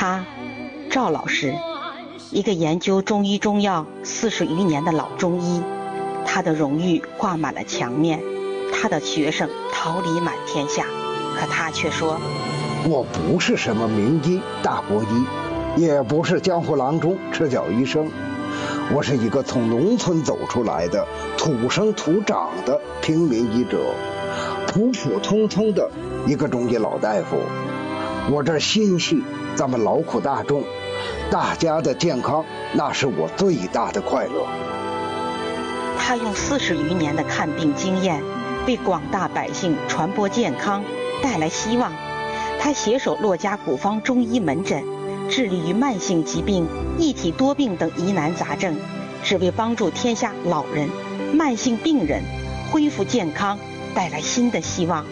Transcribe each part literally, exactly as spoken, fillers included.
他，赵老师，一个研究中医中药四十余年的老中医，他的荣誉挂满了墙面，他的学生桃李满天下，可他却说， 我不是什么名医大国医，也不是江湖郎中赤脚医生，我是一个从农村走出来的土生土长的平民医者，普普通通的一个中医老大夫。我这心系咱们劳苦大众，大家的健康，那是我最大的快乐。 他用四十余年的看病经验，为广大百姓传播健康，带来希望。他携手洛家古方中医门诊，致力于慢性疾病、一体多病等疑难杂症，只为帮助天下老人、慢性病人恢复健康，带来新的希望。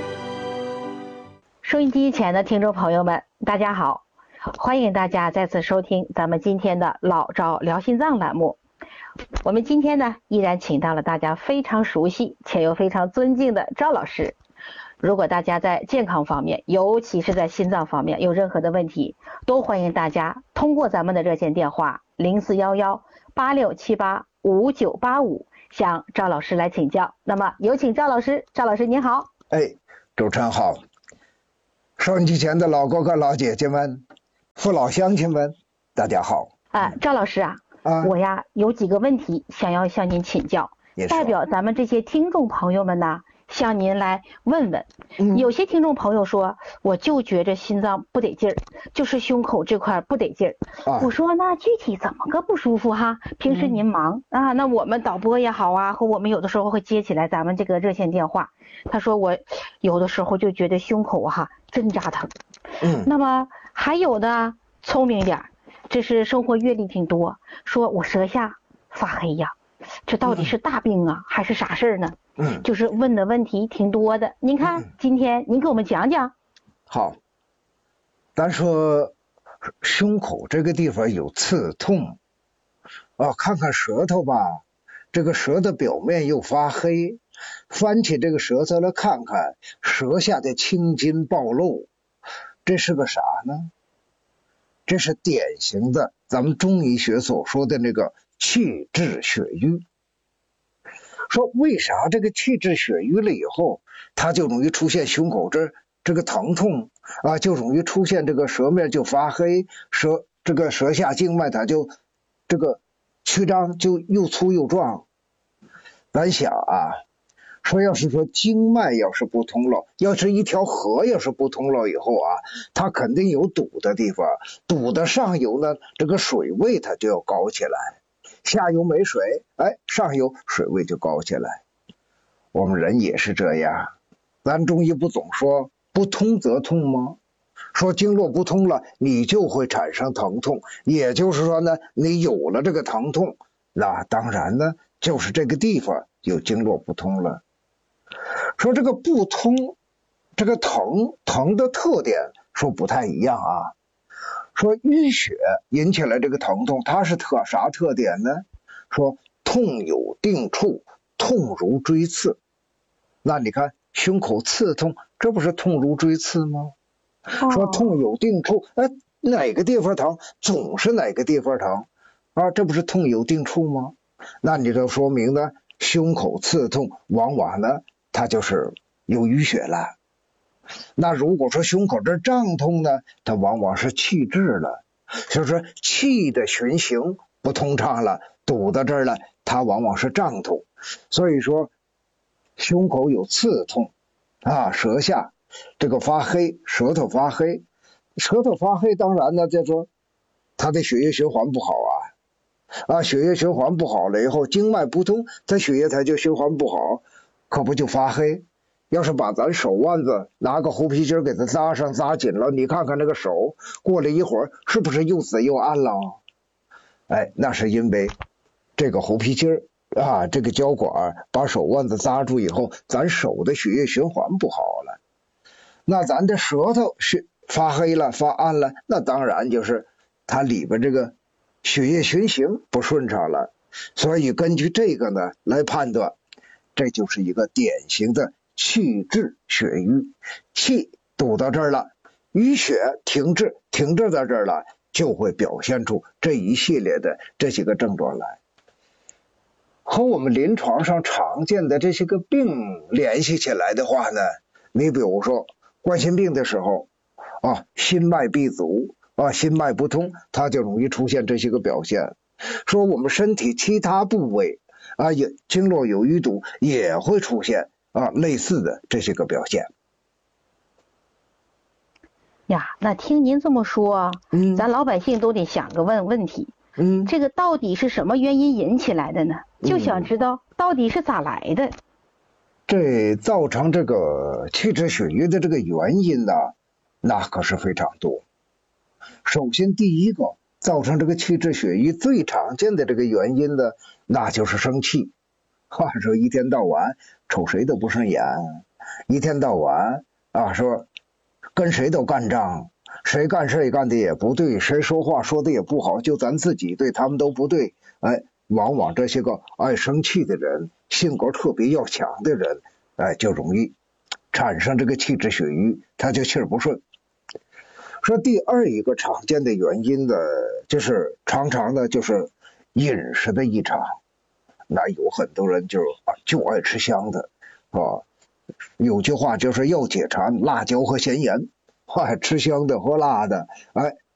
收音机前的听众朋友们，大家好，欢迎大家再次收听咱们今天的老赵聊心脏栏目。我们今天呢，依然请到了大家非常熟悉且又非常尊敬的赵老师。如果大家在健康方面，尤其是在心脏方面有任何的问题，都欢迎大家通过咱们的热线电话零四一一八六七八五九八五向赵老师来请教。那么有请赵老师。赵老师您好。 哎，主持人好，收音机前的老哥哥老姐姐们，父老乡亲们，大家好。 啊，赵老师啊，啊我呀有几个问题想要向您请教，代表咱们这些听众朋友们呢，向您来问问。嗯、有些听众朋友说，我就觉着心脏不得劲儿，就是胸口这块不得劲儿。啊、我说那具体怎么个不舒服哈？平时您忙、嗯、啊，那我们导播也好啊，和我们有的时候会接起来咱们这个热线电话。他说我有的时候就觉得胸口哈针扎疼。嗯，那么还有的聪明点，这是生活阅历挺多，说我舌下发黑呀，这到底是大病啊、嗯、还是啥事儿呢？嗯，就是问的问题挺多的。您看、嗯、今天您给我们讲讲。 好，咱说胸口这个地方有刺痛啊，看看舌头吧，这个舌的表面又发黑，翻起这个舌头来看看，舌下的青筋暴露，这是个啥呢？这是典型的咱们中医学所说的那个气滞血瘀。说为啥这个气滞血瘀了以后，它就容易出现胸口这这个疼痛啊，就容易出现这个舌面就发黑，舌这个舌下静脉它就这个曲张就又粗又壮。咱想啊，说要是说经脉要是不通了，要是一条河要是不通了以后啊，它肯定有堵的地方，堵的上游呢，这个水位它就要高起来，下游没水，哎，上游水位就高起来。我们人也是这样，咱中医不总说不通则痛吗？说经络不通了，你就会产生疼痛，也就是说呢，你有了这个疼痛，那当然呢，就是这个地方有经络不通了。说这个不通，这个疼疼的特点说不太一样啊。说淤血引起来这个疼痛，它是特啥特点呢？说痛有定处，痛如锥刺。那你看胸口刺痛，这不是痛如锥刺吗？哦、说痛有定处，哎，哪个地方疼，总是哪个地方疼啊，这不是痛有定处吗？那你就说明呢，胸口刺痛往往呢，它就是有淤血了。那如果说胸口这胀痛呢，它往往是气滞了，就是说气的循行不通畅了，堵到这儿了，它往往是胀痛。所以说胸口有刺痛啊，舌下这个发黑，舌头发黑，舌头发黑当然呢，就说它的血液循环不好啊，啊，血液循环不好了以后，经脉不通，它血液它就循环不好，可不就发黑。要是把咱手腕子拿个胡皮筋给它扎上扎紧了，你看看那个手过了一会儿是不是又紫又暗了？哎，那是因为这个胡皮筋啊，这个胶管把手腕子扎住以后，咱手的血液循环不好了。那咱的舌头是发黑了发暗了，那当然就是它里边这个血液循行不顺畅了。所以根据这个呢来判断，这就是一个典型的气滞血瘀，气堵到这儿了， 淤血停滞，停滞在这儿了，就会表现出这一系列的这些个症状来。和我们临床上常见的这些个病联系起来的话呢，你比如说冠心病的时候啊，心脉闭阻啊，心脉不通，它就容易出现这些个表现。说我们身体其他部位啊，也经络有淤堵，也会出现啊类似的这些个表现。 呀，那听您这么说，嗯，咱老百姓都得想个问问题，嗯，这个到底是什么原因引起来的呢？就想知道到底是咋来的。 这造成这个气滞血瘀的这个原因呢，那可是非常多。首先第一个造成这个气滞血瘀最常见的这个原因呢，那就是生气。话说一天到晚瞅谁都不顺眼，一天到晚啊说跟谁都干仗，谁干事干的也不对，谁说话说的也不好，就咱自己对他们都不对。哎，往往这些个爱生气的人，性格特别要强的人，哎，就容易产生这个气滞血瘀，他就气儿不顺。说第二一个常见的原因呢，就是常常呢就是饮食的异常。那有很多人就啊就爱吃香的啊，有句话就是要解馋，辣椒和咸盐，哎，吃香的喝辣的，哎，